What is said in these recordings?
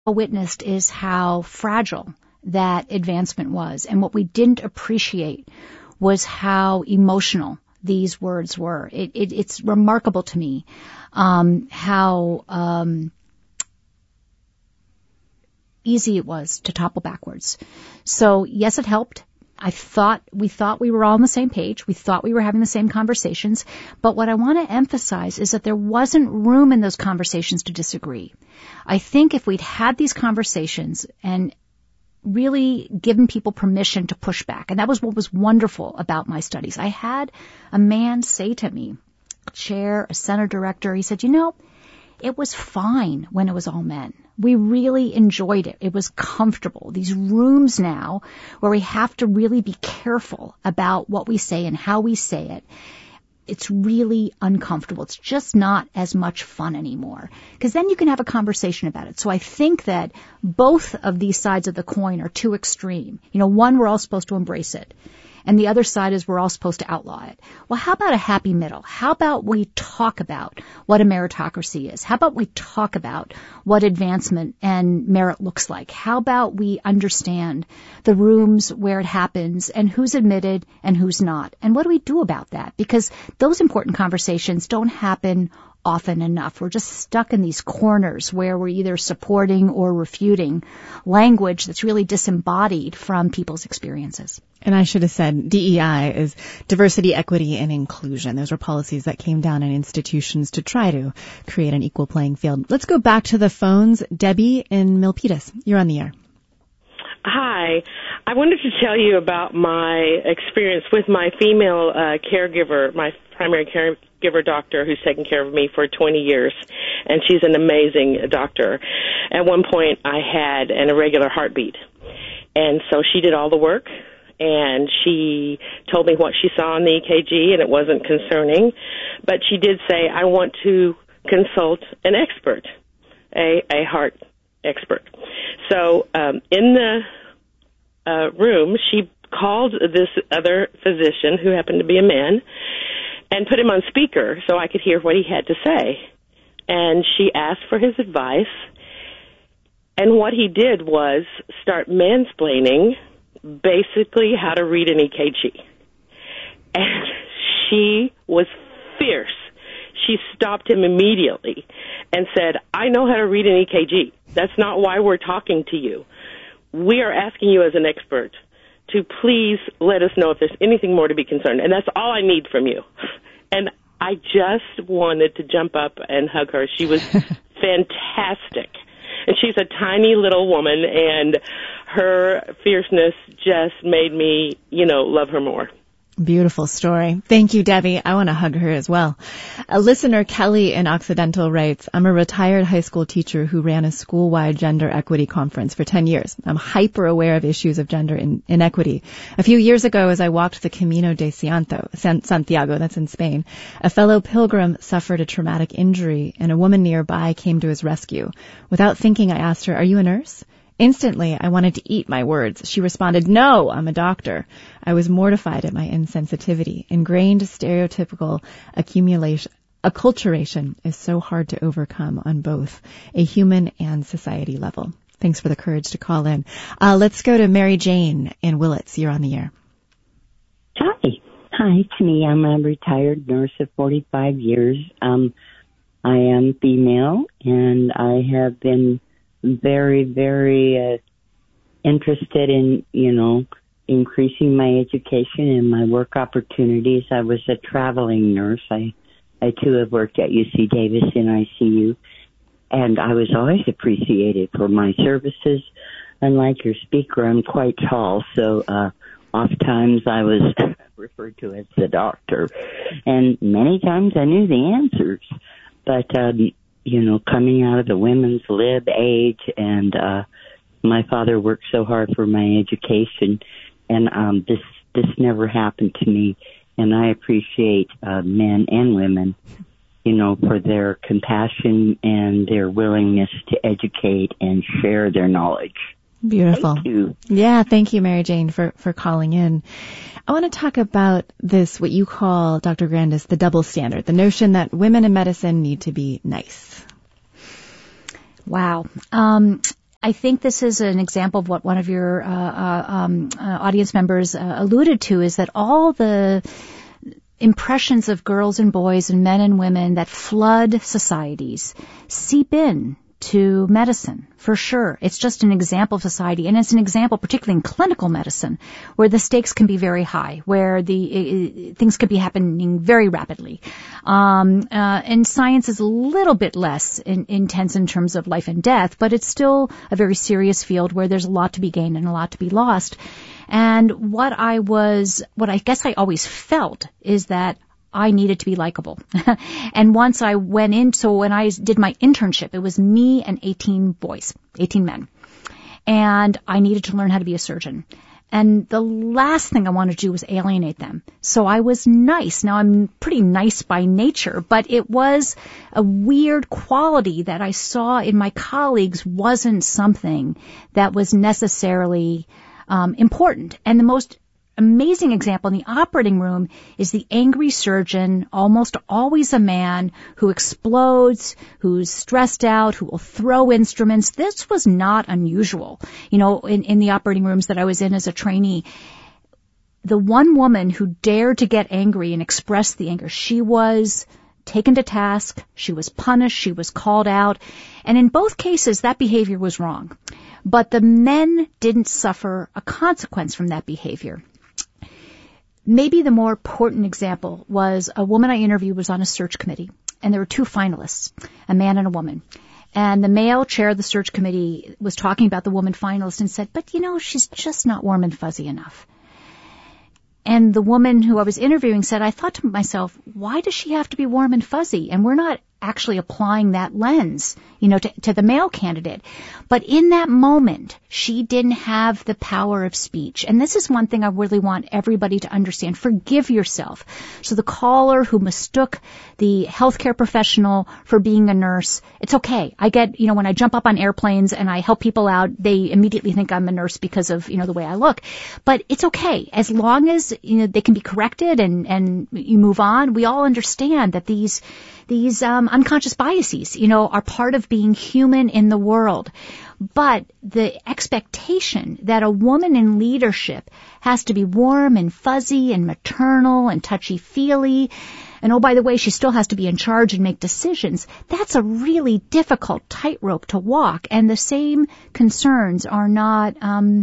witnessed is how fragile that advancement was. And what we didn't appreciate was how emotional these words were. It's remarkable to me how easy it was to topple backwards. So yes, it helped. We thought we were all on the same page. We thought we were having the same conversations. But what I want to emphasize is that there wasn't room in those conversations to disagree. I think if we'd had these conversations and really given people permission to push back, and that was what was wonderful about my studies. I had a man say to me, a chair, a center director, he said, it was fine when it was all men. We really enjoyed it. It was comfortable. These rooms now where we have to really be careful about what we say and how we say it, it's really uncomfortable. It's just not as much fun anymore, because then you can have a conversation about it. So I think that both of these sides of the coin are too extreme. One, we're all supposed to embrace it, and the other side is we're all supposed to outlaw it. Well, how about a happy middle? How about we talk about what a meritocracy is? How about we talk about what advancement and merit looks like? How about we understand the rooms where it happens and who's admitted and who's not? And what do we do about that? Because those important conversations don't happen often enough. We're just stuck in these corners where we're either supporting or refuting language that's really disembodied from people's experiences. And I should have said DEI is diversity, equity, and inclusion. Those were policies that came down in institutions to try to create an equal playing field. Let's go back to the phones. Debbie in Milpitas, you're on the air. Hi. I wanted to tell you about my experience with my female caregiver, my primary caregiver doctor who's taken care of me for 20 years, and she's an amazing doctor. At one point, I had an irregular heartbeat, and so she did all the work, and she told me what she saw on the EKG, and it wasn't concerning, but she did say, I want to consult an expert, a heart expert. So in the room, she called this other physician, who happened to be a man, and put him on speaker so I could hear what he had to say. And she asked for his advice, and what he did was start mansplaining basically how to read an EKG. And she was fierce. She stopped him immediately and said, I know how to read an EKG. That's not why we're talking to you. We are asking you as an expert to please let us know if there's anything more to be concerned. And that's all I need from you. And I just wanted to jump up and hug her. She was fantastic. And she's a tiny little woman, and her fierceness just made me, love her more. Beautiful story. Thank you, Debbie. I want to hug her as well. A listener, Kelly in Occidental, writes, I'm a retired high school teacher who ran a school-wide gender equity conference for 10 years. I'm hyper aware of issues of gender inequity. A few years ago, as I walked the Camino de Santiago, that's in Spain, a fellow pilgrim suffered a traumatic injury, and a woman nearby came to his rescue. Without thinking, I asked her, are you a nurse? Instantly, I wanted to eat my words. She responded, no, I'm a doctor. I was mortified at my insensitivity. Ingrained stereotypical acculturation is so hard to overcome on both a human and society level. Thanks for the courage to call in. Let's go to Mary Jane in Willits. You're on the air. Hi, it's me. I'm a retired nurse of 45 years. I am female, and I have been very, very interested in, increasing my education and my work opportunities. I was a traveling nurse. I too have worked at UC Davis in ICU, and I was always appreciated for my services. Unlike your speaker, I'm quite tall, so oftentimes I was referred to as the doctor, and many times I knew the answers, but coming out of the women's lib age, and my father worked so hard for my education, and this never happened to me. And I appreciate men and women, for their compassion and their willingness to educate and share their knowledge. Beautiful. Thank you. Yeah, thank you, Mary Jane, for calling in. I want to talk about this, what you call, Dr. Grandis, the double standard, the notion that women in medicine need to be nice. Wow. I think this is an example of what one of your audience members alluded to, is that all the impressions of girls and boys and men and women that flood societies seep in to medicine, for sure. It's just an example of society, and it's an example particularly in clinical medicine, where the stakes can be very high, where the things could be happening very rapidly. And science is a little bit less intense in terms of life and death, but it's still a very serious field where there's a lot to be gained and a lot to be lost. And what I guess I always felt is that I needed to be likable. And once I went in, so when I did my internship, it was me and 18 men. And I needed to learn how to be a surgeon. And the last thing I wanted to do was alienate them. So I was nice. Now, I'm pretty nice by nature, but it was a weird quality that I saw in my colleagues wasn't something that was necessarily important. And the most amazing example in the operating room is the angry surgeon, almost always a man, who explodes, who's stressed out, who will throw instruments. This was not unusual. You know, in the operating rooms that I was in as a trainee, the one woman who dared to get angry and express the anger, she was taken to task, she was punished, she was called out, and in both cases that behavior was wrong. But the men didn't suffer a consequence from that behavior. Maybe the more important example was a woman I interviewed was on a search committee, and there were two finalists, a man and a woman. And the male chair of the search committee was talking about the woman finalist and said, but, you know, she's just not warm and fuzzy enough. And the woman who I was interviewing said, I thought to myself, why does she have to be warm and fuzzy? And we're not actually applying that lens, you know, to the male candidate. But in that moment, she didn't have the power of speech. And this is one thing I really want everybody to understand. Forgive yourself. So the caller who mistook the healthcare professional for being a nurse, it's okay. I get, you know, when I jump up on airplanes and I help people out, they immediately think I'm a nurse because of, you know, the way I look. But it's okay. As long as, you know, they can be corrected and you move on, we all understand that these unconscious biases, you know, are part of being human in the world. But the expectation that a woman in leadership has to be warm and fuzzy and maternal and touchy-feely, and oh, by the way, she still has to be in charge and make decisions, that's a really difficult tightrope to walk. And the same concerns are not,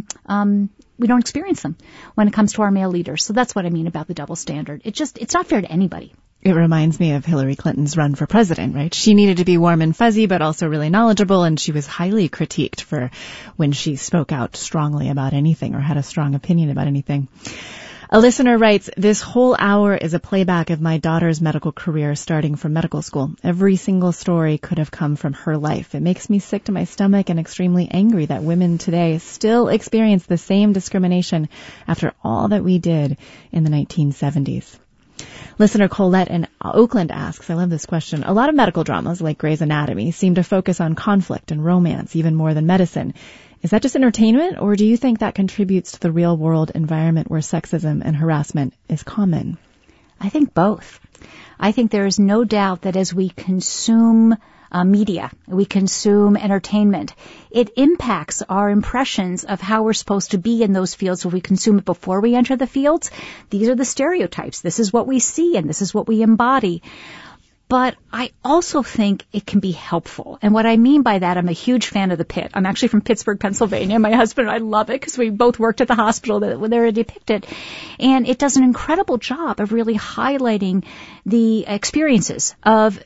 we don't experience them when it comes to our male leaders. So that's what I mean about the double standard. It's not fair to anybody. It reminds me of Hillary Clinton's run for president, right? She needed to be warm and fuzzy, but also really knowledgeable, and she was highly critiqued for when she spoke out strongly about anything or had a strong opinion about anything. A listener writes, this whole hour is a playback of my daughter's medical career starting from medical school. Every single story could have come from her life. It makes me sick to my stomach and extremely angry that women today still experience the same discrimination after all that we did in the 1970s. Listener Colette in Oakland asks, I love this question, a lot of medical dramas like Grey's Anatomy seem to focus on conflict and romance even more than medicine. Is that just entertainment, or do you think that contributes to the real-world environment where sexism and harassment is common? I think both. I think there is no doubt that as we consume media, we consume entertainment, it impacts our impressions of how we're supposed to be in those fields. If we consume it before we enter the fields, these are the stereotypes. This is what we see and this is what we embody. But I also think it can be helpful. And what I mean by that, I'm a huge fan of The Pit. I'm actually from Pittsburgh, Pennsylvania. My husband and I love it because we both worked at the hospital that they're depicted. And it does an incredible job of really highlighting the experiences of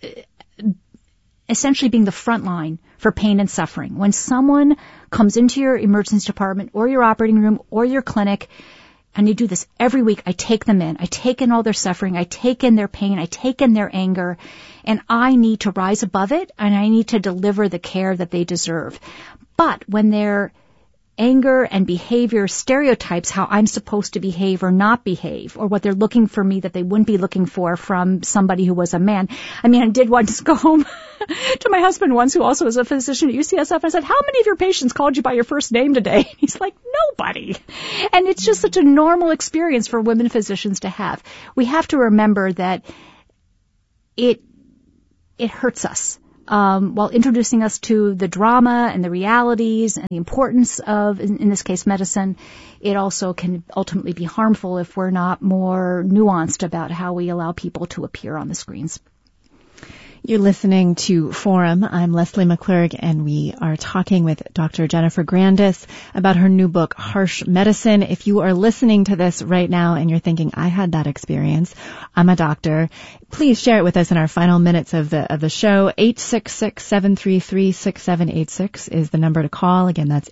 essentially being the front line for pain and suffering. When someone comes into your emergency department or your operating room or your clinic, and you do this every week, I take them in. I take in all their suffering. I take in their pain. I take in their anger. And I need to rise above it, and I need to deliver the care that they deserve. But when their anger and behavior stereotypes how I'm supposed to behave or not behave, or what they're looking for me that they wouldn't be looking for from somebody who was a man. I mean, I did once go home to my husband once, who also is a physician at UCSF, and I said, how many of your patients called you by your first name today? And he's like, nobody. And it's just such a normal experience for women physicians to have. We have to remember that it hurts us while introducing us to the drama and the realities and the importance of, in this case, medicine, it also can ultimately be harmful if we're not more nuanced about how we allow people to appear on the screens. You're listening to Forum. I'm Leslie McClurg, and we are talking with Dr. Jennifer Grandis about her new book, Harsh Medicine. If you are listening to this right now and you're thinking, I had that experience, I'm a doctor, please share it with us in our final minutes of the show. 866-733-6786 is the number to call. Again, that's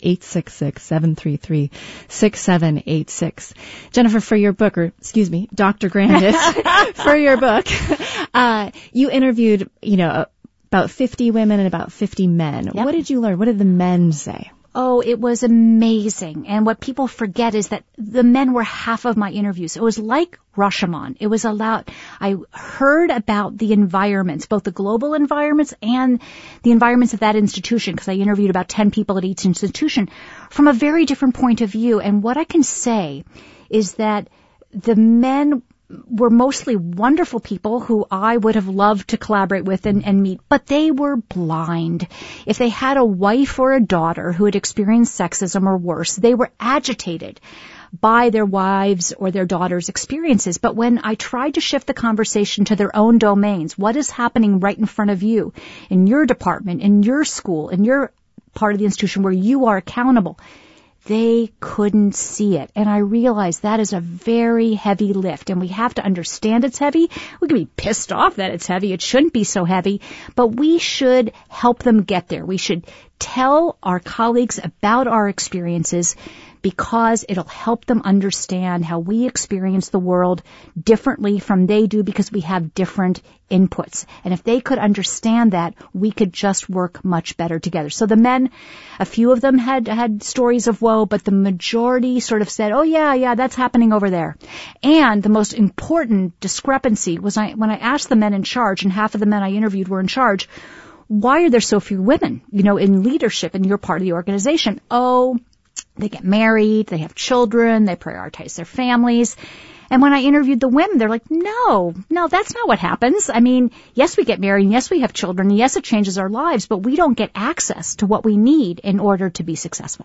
866-733-6786. Jennifer, for your book, Dr. Grandis, for your book, you interviewed, about 50 women and about 50 men. Yep. What did you learn? What did the men say? Oh, it was amazing. And what people forget is that the men were half of my interviews. It was like Rashomon. It was I heard about the environments, both the global environments and the environments of that institution, because I interviewed about 10 people at each institution from a very different point of view. And what I can say is that the men were mostly wonderful people who I would have loved to collaborate with and meet, but they were blind. If they had a wife or a daughter who had experienced sexism or worse, they were agitated by their wives or their daughters' experiences. But when I tried to shift the conversation to their own domains, what is happening right in front of you, in your department, in your school, in your part of the institution where you are accountable, they couldn't see it. And I realized that is a very heavy lift, and we have to understand it's heavy. We can be pissed off that it's heavy. It shouldn't be so heavy, but we should help them get there. We should tell our colleagues about our experiences because it'll help them understand how we experience the world differently from they do because we have different inputs. And if they could understand that, we could just work much better together. So the men, a few of them had stories of woe, but the majority sort of said, oh yeah, that's happening over there. And the most important discrepancy was when I asked the men in charge, and half of the men I interviewed were in charge, why are there so few women, in leadership in your part of the organization? Oh, they get married, they have children, they prioritize their families. And when I interviewed the women, they're like, no, that's not what happens. I mean, yes, we get married, and yes, we have children, and yes, it changes our lives, but we don't get access to what we need in order to be successful.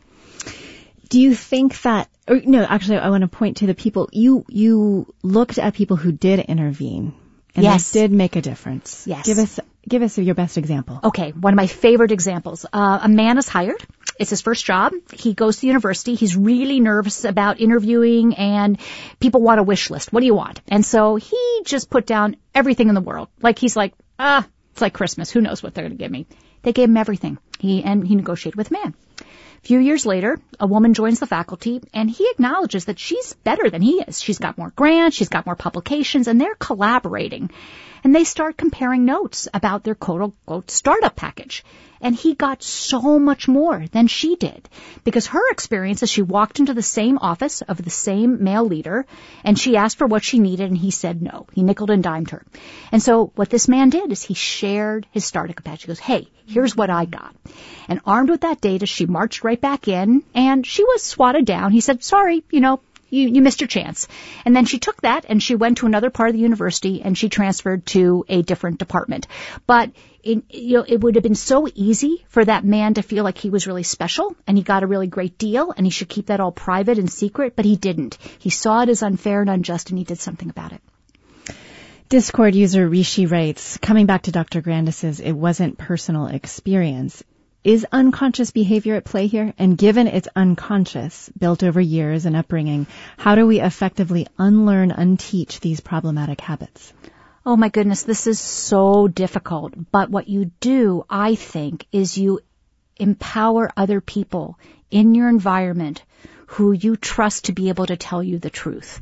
Do you think that, actually, I want to point to the people, you looked at people who did intervene, and yes, they did make a difference. Yes. Give us your best example. Okay, one of my favorite examples. A man is hired. It's his first job. He goes to the university. He's really nervous about interviewing, and people want a wish list. What do you want? And so he just put down everything in the world. He's like, it's like Christmas. Who knows what they're going to give me? They gave him everything. He negotiated with a man. A few years later, a woman joins the faculty, and he acknowledges that she's better than he is. She's got more grants, she's got more publications, and they're collaborating. And they start comparing notes about their quote-unquote startup package. And he got so much more than she did, because her experience is she walked into the same office of the same male leader, and she asked for what she needed, and he said no. He nickeled and dimed her. And so what this man did is he shared his startup package. He goes, hey, here's what I got. And armed with that data, she marched right back in, and she was swatted down. He said, sorry, you missed your chance. And then she took that and she went to another part of the university and she transferred to a different department. But it would have been so easy for that man to feel like he was really special and he got a really great deal and he should keep that all private and secret, but he didn't. He saw it as unfair and unjust, and he did something about it. Discord user Rishi writes, coming back to Dr. Grandis's "it wasn't personal experience," is unconscious behavior at play here? And given it's unconscious, built over years and upbringing, how do we effectively unteach these problematic habits? Oh my goodness, this is so difficult. But what you do, I think, is you empower other people in your environment who you trust to be able to tell you the truth.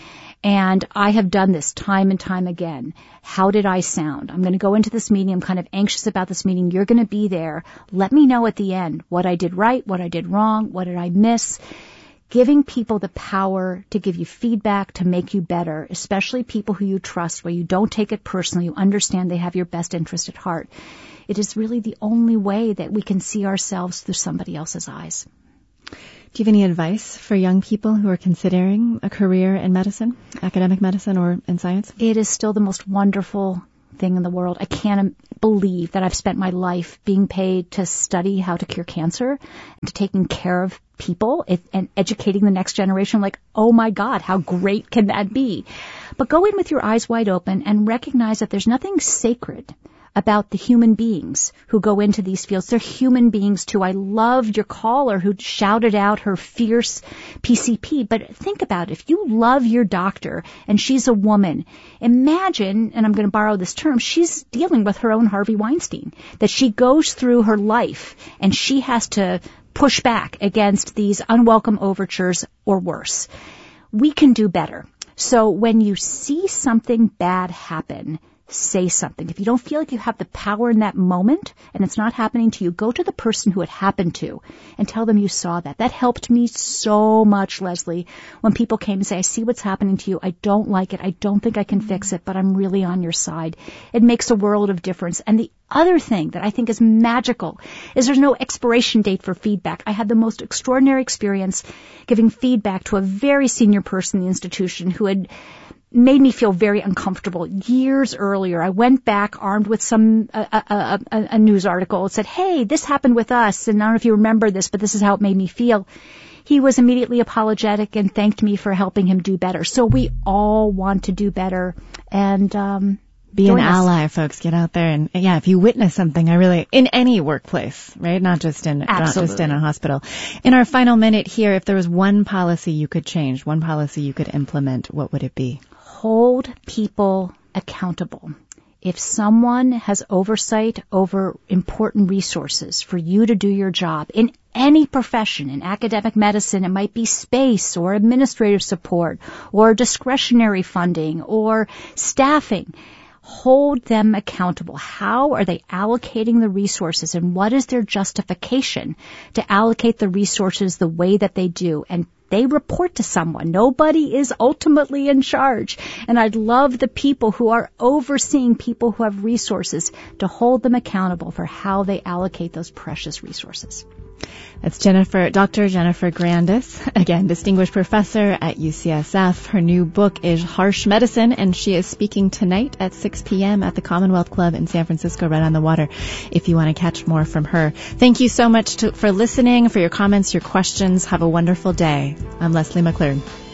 And I have done this time and time again. How did I sound? I'm going to go into this meeting. I'm kind of anxious about this meeting. You're going to be there. Let me know at the end what I did right, what I did wrong, what did I miss. Giving people the power to give you feedback, to make you better, especially people who you trust, where you don't take it personally, you understand they have your best interest at heart. It is really the only way that we can see ourselves through somebody else's eyes. Do you have any advice for young people who are considering a career in medicine, academic medicine, or in science? It is still the most wonderful thing in the world. I can't believe that I've spent my life being paid to study how to cure cancer and to taking care of people and educating the next generation. Like, oh my God, how great can that be? But go in with your eyes wide open and recognize that there's nothing sacred about the human beings who go into these fields. They're human beings too. I loved your caller who shouted out her fierce PCP, but think about it. If you love your doctor and she's a woman, imagine, and I'm going to borrow this term, she's dealing with her own Harvey Weinstein, that she goes through her life and she has to push back against these unwelcome overtures or worse. We can do better. So when you see something bad happen, say something. If you don't feel like you have the power in that moment and it's not happening to you, go to the person who it happened to and tell them you saw that. That helped me so much, Leslie, when people came and say, I see what's happening to you. I don't like it. I don't think I can fix it, but I'm really on your side. It makes a world of difference. And the other thing that I think is magical is there's no expiration date for feedback. I had the most extraordinary experience giving feedback to a very senior person in the institution who had made me feel very uncomfortable. Years earlier, I went back armed with a news article. It said, hey, this happened with us, and I don't know if you remember this, but this is how it made me feel. He was immediately apologetic and thanked me for helping him do better. So we all want to do better, and be an ally, folks. Get out there and, yeah, if you witness something, in any workplace, right? Not just in a hospital. In our final minute here, if there was one policy you could change, one policy you could implement, what would it be? Hold people accountable. If someone has oversight over important resources for you to do your job in any profession, in academic medicine, it might be space or administrative support or discretionary funding or staffing. Hold them accountable. How are they allocating the resources, and what is their justification to allocate the resources the way that they do? And they report to someone. Nobody is ultimately in charge. And I'd love the people who are overseeing people who have resources to hold them accountable for how they allocate those precious resources. That's Dr. Jennifer Grandis, again, distinguished professor at UCSF. Her new book is Harsh Medicine, and she is speaking tonight at 6 p.m. at the Commonwealth Club in San Francisco, right on the water, if you want to catch more from her. Thank you so much for listening, for your comments, your questions. Have a wonderful day. I'm Leslie McClure.